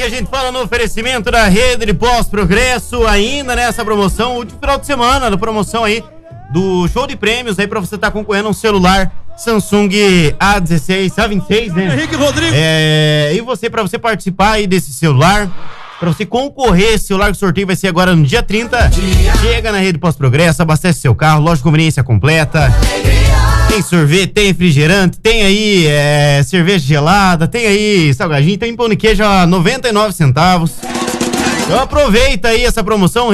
aqui a gente fala no oferecimento da Rede de Pós-Progresso, ainda nessa promoção, último final de semana da promoção aí do show de prêmios aí pra você estar concorrendo um celular Samsung A16, A26, né? Henrique Rodrigues. E você, pra você participar aí desse celular, pra você concorrer, esse celular que o sorteio vai ser agora no dia 30, chega na Rede Pós-Progresso, abastece seu carro, loja de conveniência completa. Tem sorvete, tem refrigerante, tem aí cerveja gelada, tem aí salgadinho, tem pão de queijo a 99 centavos. Então aproveita aí essa promoção.